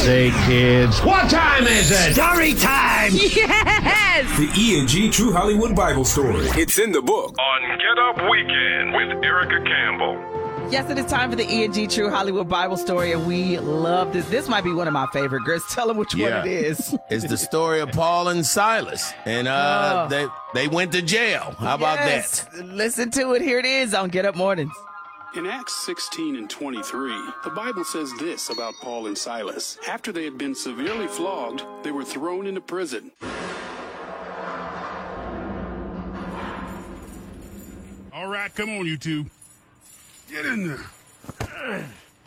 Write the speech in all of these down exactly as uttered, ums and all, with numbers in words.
Hey kids, what time is it? Story time! Yes! The E and G True Hollywood Bible Story. It's in the book. On Get Up Weekend with Erica Campbell. Yes, it is time for the E and G True Hollywood Bible Story, and we love this. This might be one of my favorite. Girls, tell them which Yeah. one it is. It's the story of Paul and Silas, and uh, Oh. they they went to jail. How about Yes. that? Listen to it. Here it is on Get Up Mornings. In Acts sixteen and twenty-three, the Bible says this about Paul and Silas. After they had been severely flogged, they were thrown into prison. All right, come on, you two. Get in there.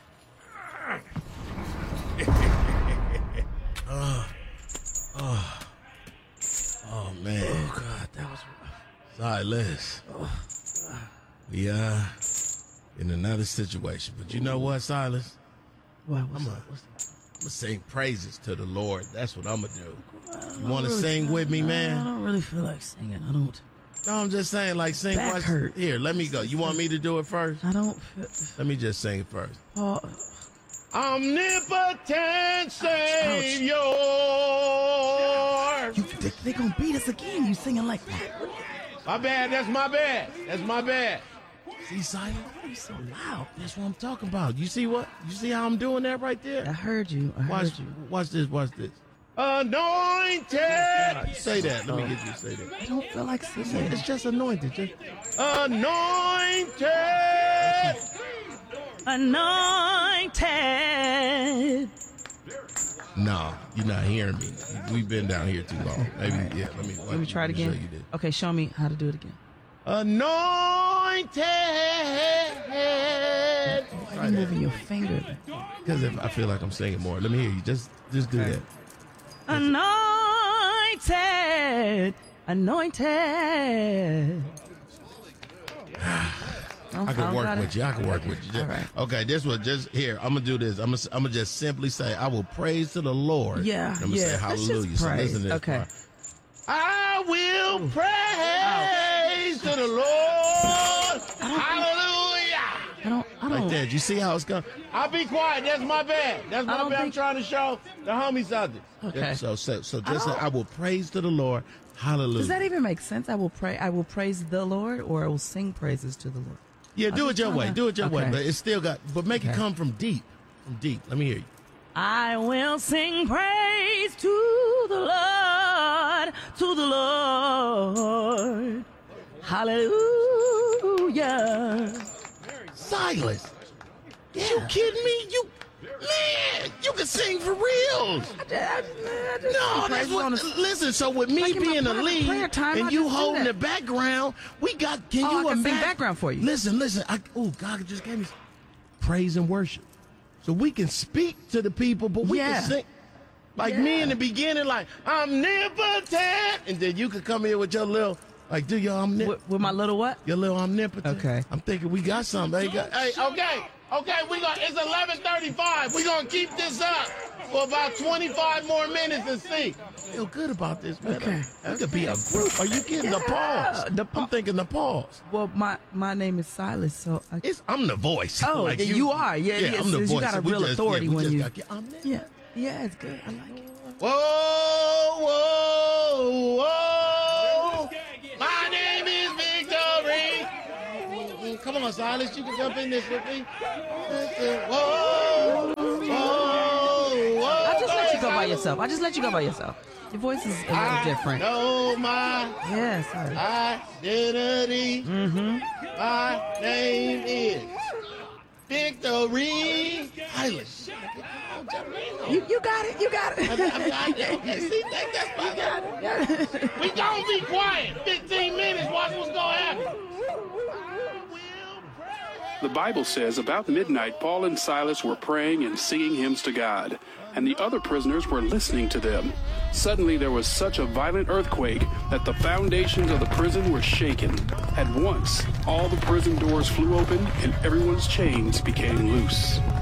oh, oh, oh, man. Oh, God, that was rough. Silas. Oh. We uh in another situation, but you know what, Silas? What, I'm what's gonna up? sing praises to the Lord. That's what I'm gonna do. You I want to really sing feel- with me, I man? don't really feel like singing. I don't. No, I'm just saying, like, sing. Back watch- hurt. Here, let me go. You want me to do it first? I don't feel. Let me just sing first. Oh, Omnipotent Savior. you, they, they gonna beat us again. You singing like that? My bad. That's my bad. That's my bad. See, Silas? Why are you so loud? That's what I'm talking about. You see what? You see how I'm doing that right I there? heard you. I Watch, heard you. watch this. Watch this. Anointed. Say that. Let me get you to say that. I don't feel like singing. It's just anointed. Just anointed. Anointed. No, you're not hearing me. We've been down here too long. Maybe, right. yeah. Let me. Let me try it again. Show you this. Okay, show me how to do it again. Anointed. Why are you moving your finger? Because if I feel like I'm singing more, let me hear you. Just, just do that. Anointed. Anointed. I can work with you. I can work with you. All right. Okay, this one just here. I'm gonna do this. I'm gonna, I'm gonna just simply say, I will praise to the Lord. Yeah, I'm gonna yeah. say Let's hallelujah. just So praise. listen to this Okay. part. I will praise to the Lord. Hallelujah. I don't. I Like don't. that. You see how it's going? I'll be quiet. That's my bad. That's my don't bad. I'm think- trying to show the homies something. Okay. Yeah, so, so, so I just say, don't- I will praise to the Lord. Hallelujah. Does that even make sense? I will pray. I will praise the Lord, or I will sing praises to the Lord. Yeah, do I it just your way. wanna- Do it your way. okay. But it's still got, but make it Okay. come from deep. From deep. Let me hear you. I will sing praise to the Lord, to the Lord. Hallelujah. Silas. You kidding me? You, man, you can sing for real. No, that's what, listen, so with me Like in my being a private lead prayer time, and I you just do holding that. the background, we got, can Oh, you I can sing imagine? background for you. Listen, listen. I, oh, God just gave me some praise and worship. So we can speak to the people, but we Yeah. can sing. Like Yeah. me in the beginning, like, omnipotent. And then you could come here with your little, like, do your omnipotent. With, with my little what? Your little omnipotent. Okay. I'm thinking we got something. Hey, got, hey okay. Okay, we got, it's eleven thirty-five. We're going to keep this up for about twenty-five more minutes and see. Feel good about this, man. Okay. That could be a group. Are you getting the pause? the I'm thinking the pause. Well, my my name is Silas, so I, It's, I'm the voice. Oh, Like yeah, you are. Yeah, yeah, yeah, I'm the sis, voice. you got a We real just- authority yeah, we when just you- got- I'm there. yeah, yeah, it's good. I like it. Whoa, whoa, whoa. My name is Victory. Come on, Silas, you can jump in this with me. Whoa, whoa, whoa. I just let you go by yourself. I just let you go by yourself. Your voice is a little I different. know my Yeah, sorry. identity. Mm-hmm. My name is Victory. Silas. You you got it. You got it. I got it. Okay, see, that, that's my got it. We gonna be quiet. fifteen minutes. Watch what's gonna happen. The Bible says about midnight, Paul and Silas were praying and singing hymns to God, and the other prisoners were listening to them. Suddenly there was such a violent earthquake that the foundations of the prison were shaken. At once, all the prison doors flew open and everyone's chains became loose.